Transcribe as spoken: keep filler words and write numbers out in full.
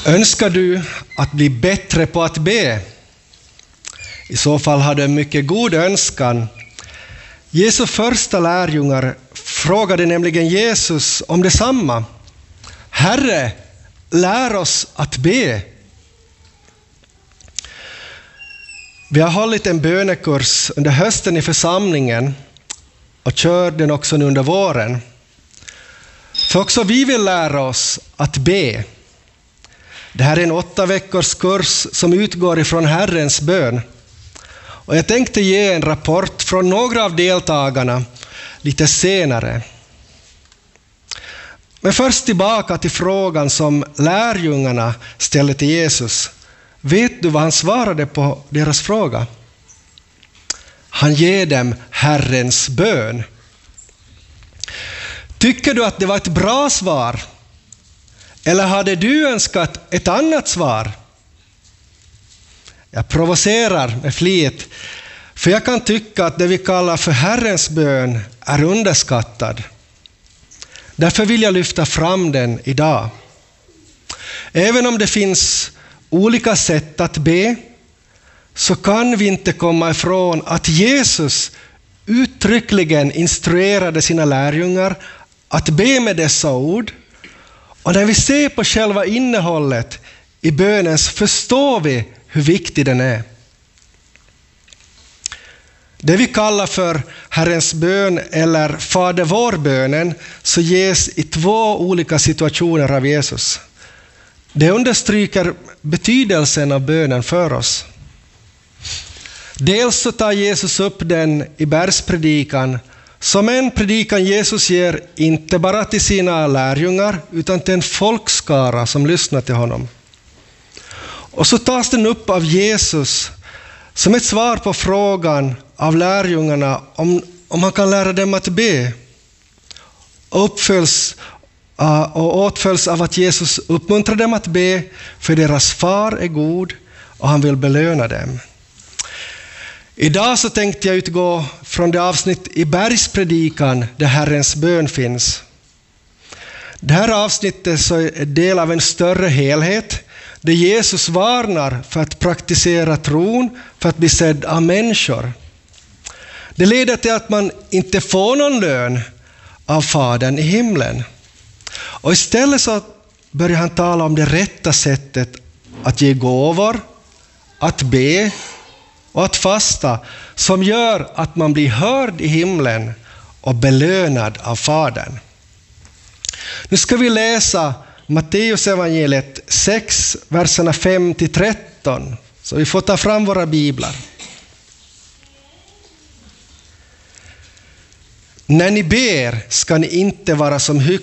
Önskar du att bli bättre på att be? I så fall har du en mycket god önskan. Jesu första lärjungar frågade nämligen Jesus om detsamma. Herre, lär oss att be. Vi har hållit en bönekurs under hösten i församlingen och kör den också nu under våren. För också vi vill lära oss att be. Det här är en åtta veckors kurs som utgår ifrån Herrens bön. Och jag tänkte ge en rapport från några av deltagarna lite senare. Men först tillbaka till frågan som lärjungarna ställde till Jesus. Vet du vad han svarade på deras fråga? Han ger dem Herrens bön. Tycker du att det var ett bra svar? Eller hade du önskat ett annat svar? Jag provocerar med flit, för jag kan tycka att det vi kallar för Herrens bön är underskattad. Därför vill jag lyfta fram den idag. Även om det finns olika sätt att be, så kan vi inte komma ifrån att Jesus uttryckligen instruerade sina lärjungar att be med dessa ord. Och när vi ser på själva innehållet i bönen så förstår vi hur viktig den är. Det vi kallar för Herrens bön eller Fader vår-bönen så ges i två olika situationer av Jesus. Det understryker betydelsen av bönen för oss. Dels så tar Jesus upp den i bergspredikan som en predikan Jesus ger inte bara till sina lärjungar utan till en folkskara som lyssnar till honom. Och så tas den upp av Jesus som ett svar på frågan av lärjungarna om, om han kan lära dem att be. Och, uppfölls, uh, och åtföljs av att Jesus uppmuntrar dem att be, för deras far är god och han vill belöna dem. Idag så tänkte jag utgå från det avsnitt i bergspredikan där Herrens bön finns. Det här avsnittet så är del av en större helhet där Jesus varnar för att praktisera tron för att bli sedd av människor. Det leder till att man inte får någon lön av Fadern i himlen. Och istället så börjar han tala om det rätta sättet att ge gåvor, att be och att fasta, som gör att man blir hörd i himlen och belönad av Fadern. Nu ska vi läsa Matteus evangeliet sex, verserna fem till tretton. Så vi får ta fram våra biblar. När ni ber ska ni inte vara som hycklare.